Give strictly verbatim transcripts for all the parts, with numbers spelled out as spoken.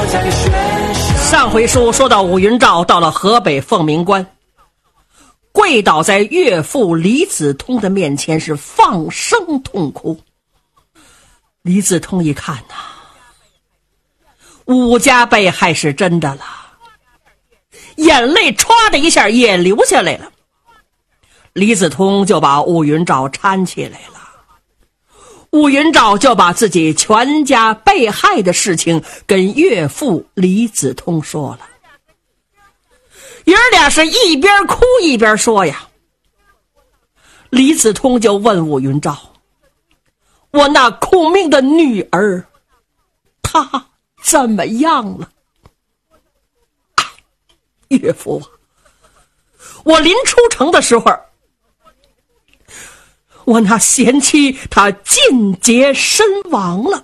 上回书说到武云照到了河北凤鸣关，跪倒在岳父李子通的面前，是放声痛哭。李子通一看呐、啊，武家被害是真的了，眼泪唰的一下也流下来了。李子通就把武云照搀起来了，武云照就把自己全家被害的事情跟岳父李子通说了。爷儿俩是一边哭一边说呀。李子通就问武云照，我那苦命的女儿她怎么样了？啊，岳父啊，我临出城的时候，我那贤妻她尽节身亡了。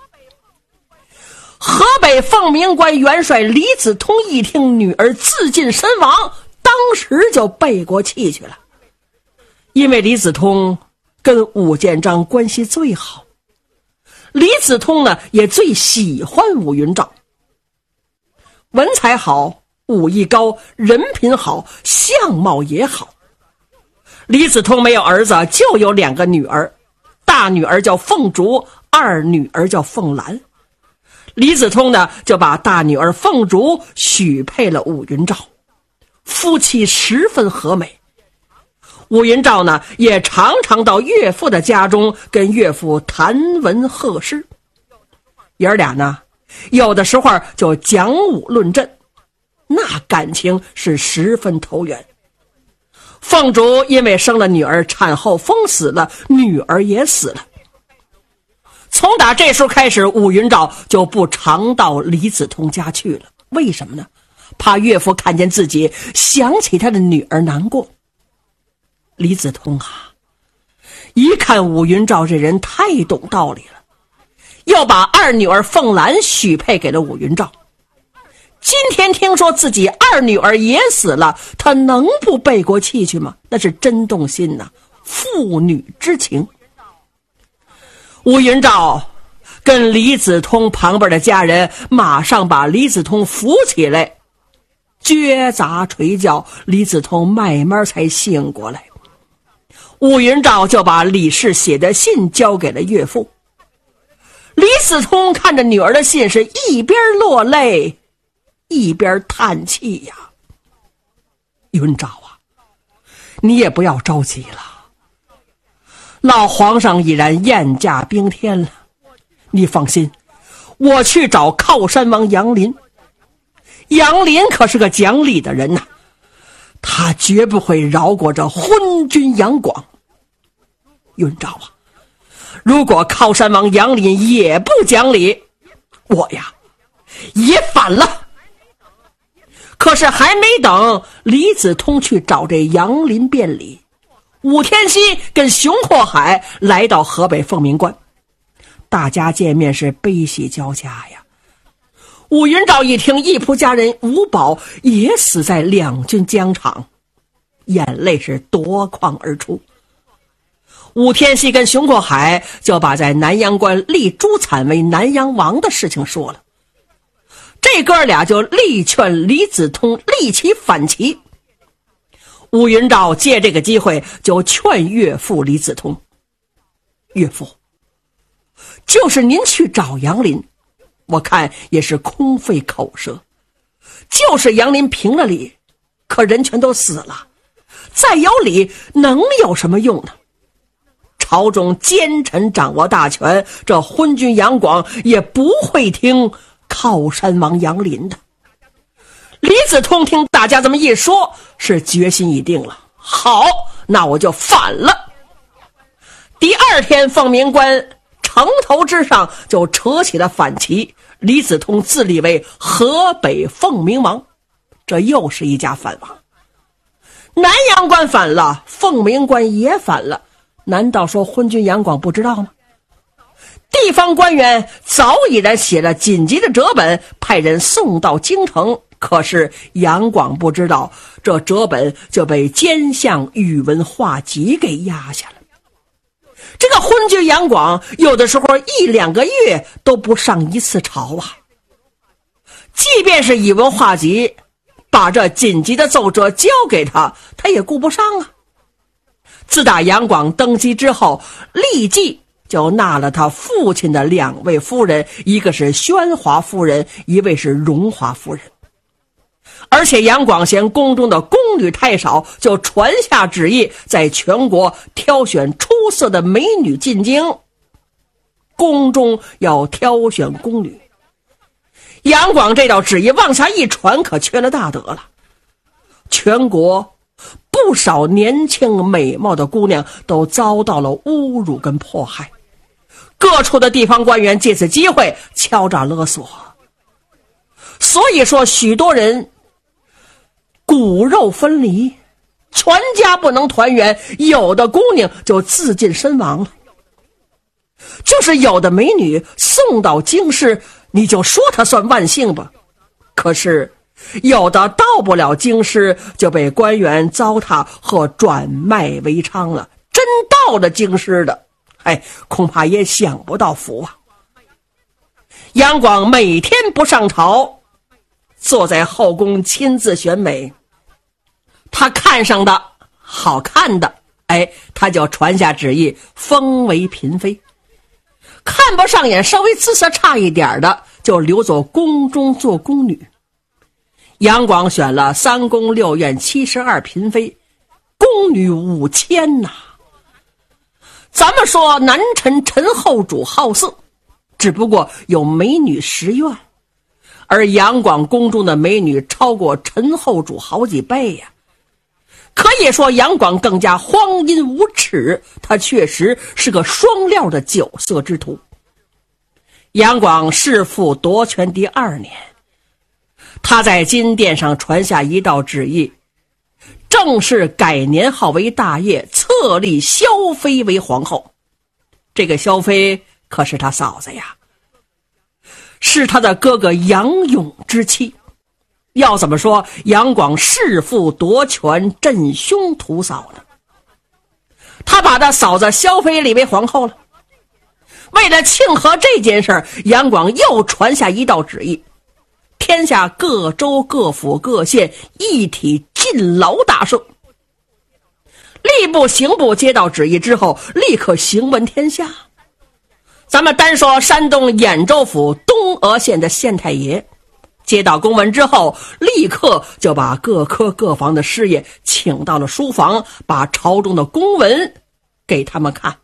河北凤鸣关元帅李子通一听女儿自尽身亡，当时就背过气去了。因为李子通跟武建章关系最好，李子通呢也最喜欢武云照，文采好，武艺高，人品好，相貌也好。李子通没有儿子，就有两个女儿，大女儿叫凤竹，二女儿叫凤兰。李子通呢就把大女儿凤竹许配了武云照，夫妻十分和美。武云照呢也常常到岳父的家中跟岳父谈文贺诗，爷儿俩呢有的时候就讲武论阵，那感情是十分投缘。凤竹因为生了女儿，产后疯死了，女儿也死了。从打这时候开始，武云照就不常到李子通家去了。为什么呢？怕岳父看见自己，想起他的女儿难过。李子通啊，一看武云照这人太懂道理了，又把二女儿凤兰许配给了武云照。今天听说自己二女儿也死了，他能不背过气去吗？那是真动心呐、啊，父女之情。武云照跟李子通旁边的家人马上把李子通扶起来，撅砸捶叫，李子通慢慢才醒过来。武云照就把李氏写的信交给了岳父。李子通看着女儿的信，是一边落泪一边叹气呀。云照啊，你也不要着急了，老皇上已然宴驾宾天了，你放心，我去找靠山王杨林。杨林可是个讲理的人呐、啊，他绝不会饶过这昏君杨广。云照啊，如果靠山王杨林也不讲理，我呀也反了。可是还没等李子通去找这杨林辩理，武天锡跟熊阔海来到河北凤鸣关，大家见面是悲喜交加呀。武云照一听义仆家人吴宝也死在两军疆场，眼泪是夺眶而出。武天锡跟熊阔海就把在南阳关立朱惨为南阳王的事情说了，这哥俩就力劝李子通立起反旗。武云照借这个机会就劝岳父李子通，岳父，就是您去找杨林，我看也是空费口舌，就是杨林评了理，可人全都死了，再有理能有什么用呢？朝中奸臣掌握大权，这昏君杨广也不会听靠山王杨林的。李子通听大家这么一说，是决心已定了，好，那我就反了。第二天凤鸣关城头之上就扯起了反旗，李子通自立为河北凤鸣王，这又是一家反王。南阳关反了，凤鸣关也反了，难道说昏君杨广不知道吗？地方官员早已然写了紧急的折本，派人送到京城，可是杨广不知道，这折本就被奸相宇文化及给压下了。这个昏君杨广有的时候一两个月都不上一次朝啊。 便是宇文化及把这紧急的奏折交给他，他也顾不上啊。自打杨广登基之后，立即就纳了他父亲的两位夫人，一个是宣华夫人，一位是荣华夫人。而且杨广嫌宫中的宫女太少，就传下旨意，在全国挑选出色的美女进京，宫中要挑选宫女。杨广这道旨意往下一传，可缺了大德了。全国不少年轻美貌的姑娘都遭到了侮辱跟迫害，各处的地方官员借此机会敲诈勒索。所以说许多人骨肉分离，全家不能团圆，有的姑娘就自尽身亡了。就是有的美女送到京师，你就说她算万幸吧，可是有的到不了京师，就被官员糟蹋和转卖为娼了。真到了京师的，哎，恐怕也享不到福啊。杨广每天不上朝，坐在后宫亲自选美，他看上的好看的，哎，他就传下旨意封为嫔妃。看不上眼稍微姿色差一点的，就留走宫中做宫女。杨广选了三宫六院七十二嫔妃，宫女五千呐。咱们说南陈陈后主好色，只不过有美女十院，而杨广宫中的美女超过陈后主好几倍呀、啊。可以说杨广更加荒淫无耻，他确实是个双料的酒色之徒。杨广弑父夺权第二年，他在金殿上传下一道旨意，正式改年号为大业，册立萧妃为皇后。这个萧妃可是他嫂子呀，是他的哥哥杨勇之妻。要怎么说杨广弑父夺权，震凶屠嫂呢？他把他嫂子萧妃立为皇后了。为了庆贺这件事，杨广又传下一道旨意，天下各州各府各县一体禁劳大赦。吏部刑部接到旨意之后，立刻行闻天下。咱们单说山东兖州府东峨县的县太爷，接到公文之后，立刻就把各科各房的师爷请到了书房，把朝中的公文给他们看。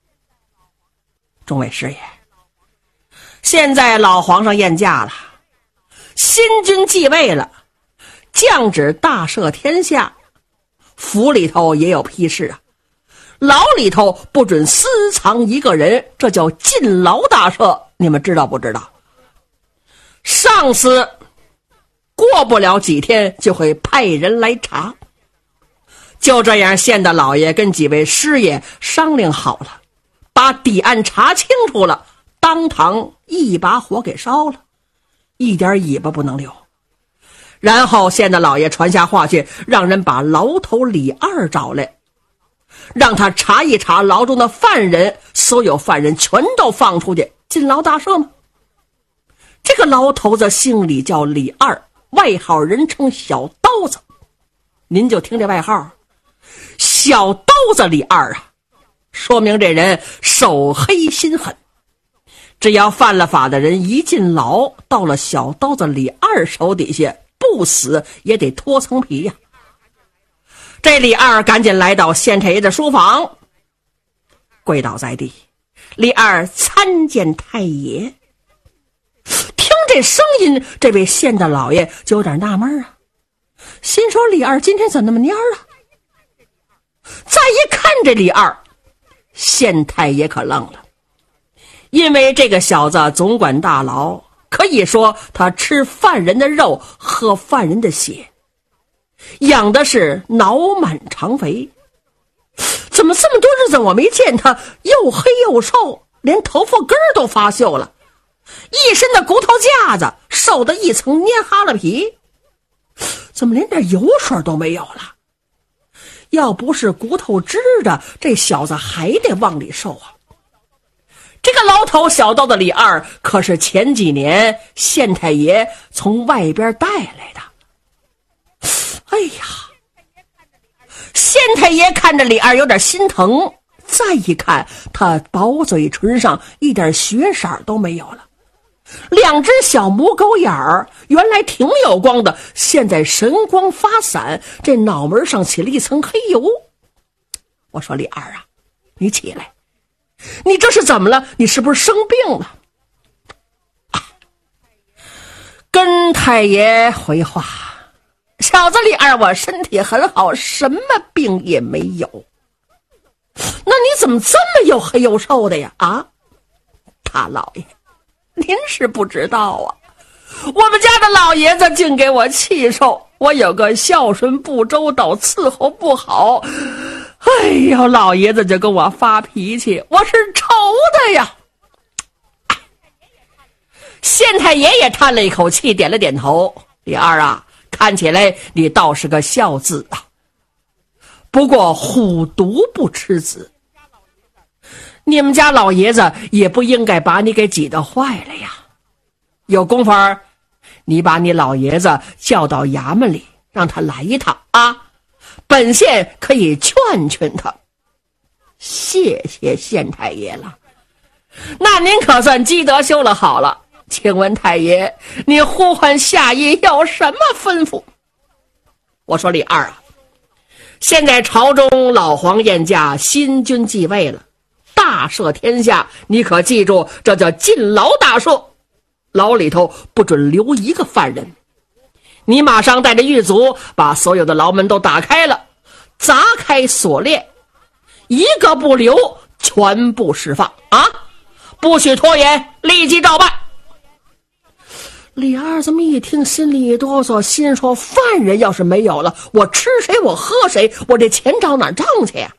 众位师爷，现在老皇上宴驾了，新君继位了，降旨大赦天下，府里头也有批示啊，牢里头不准私藏一个人，这叫禁牢大赦，你们知道不知道？上司过不了几天就会派人来查。就这样，县的老爷跟几位师爷商量好了，把底案查清楚了，当堂一把火给烧了，一点尾巴不能留。然后县的老爷传下话去，让人把牢头李二找来，让他查一查牢中的犯人，所有犯人全都放出去，禁牢大赦吗？这个牢头子姓李，叫李二，外号人称小刀子。您就听这外号，小刀子李二啊，说明这人手黑心狠。只要犯了法的人一进牢，到了小刀子李二手底下，不死也得脱层皮呀、啊。这李二赶紧来到县太爷的书房，跪倒在地，李二参见太爷。听这声音，这位县的老爷就有点纳闷啊，心说李二今天怎么那么蔫儿啊？再一看这李二，县太爷可愣了，因为这个小子总管大牢，可以说他吃犯人的肉，喝犯人的血，养的是脑满肠肥。怎么这么多日子我没见他又黑又瘦，连头发根儿都发锈了，一身的骨头架子瘦得一层粘哈喇皮，怎么连点油水都没有了？要不是骨头支着，这小子还得往里瘦啊。 这个老头小道的李二可是前几年县太爷从外边带来的。哎呀，县太爷看着李二有点心疼，再一看他薄嘴唇上一点血色都没有了，两只小母狗眼儿原来挺有光的，现在神光发散，这脑门上起了一层黑油。我说李二啊，你起来，你这是怎么了？你是不是生病了？啊、跟太爷回话，小子李二，我身体很好，什么病也没有。那你怎么这么又黑又瘦的呀？啊，大老爷，您是不知道啊，我们家的老爷子净给我气受，我有个孝顺不周到，伺候不好，哎呦，老爷子就跟我发脾气，我是愁的呀。县太爷也叹了一口气，点了点头。李二啊，看起来你倒是个孝子啊，不过虎毒不吃子，你们家老爷子也不应该把你给挤得坏了呀。有功夫你把你老爷子叫到衙门里，让他来一趟啊，本县可以劝劝他。谢谢县太爷了，那您可算积德修了好了。请问太爷，你呼唤下意有什么吩咐？我说李二啊，现在朝中老皇晏驾，新君继位了，大赦天下，你可记住，这叫禁牢大赦，牢里头不准留一个犯人。你马上带着狱卒把所有的牢门都打开了，砸开锁链，一个不留，全部释放啊！不许拖延，立即照办。李二这么一听，心里一哆嗦，心说犯人要是没有了，我吃谁我喝谁，我这钱找哪挣去呀？